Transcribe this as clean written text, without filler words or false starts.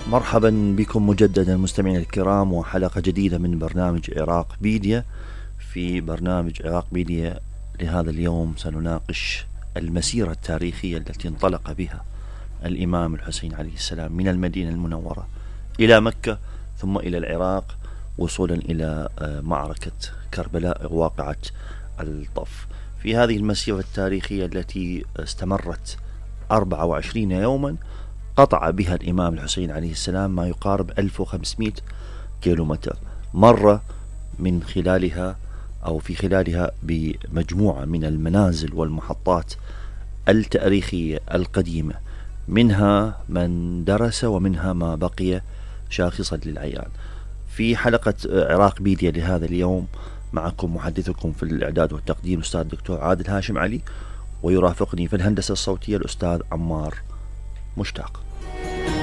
مرحبا بكم مجددا مستمعينا الكرام، وحلقة جديدة من برنامج عراق بيديا. في برنامج عراق بيديا لهذا اليوم سنناقش المسيرة التاريخية التي انطلق بها الإمام الحسين عليه السلام من المدينة المنورة إلى مكة ثم إلى العراق، وصولا إلى معركة كربلاء واقعة الطف. في هذه المسيرة التاريخية التي استمرت 24 يوما قطع بها الإمام الحسين عليه السلام ما يقارب 1500 كيلومتر، مر من خلالها أو في خلالها بمجموعة من المنازل والمحطات التاريخية القديمة، منها من درس ومنها ما بقي شاخصا للعيان. في حلقة عراق بيديا لهذا اليوم معكم محدثكم في الإعداد والتقديم أستاذ دكتور عادل هاشم علي، ويرافقني في الهندسة الصوتية الأستاذ عمار مشتاق.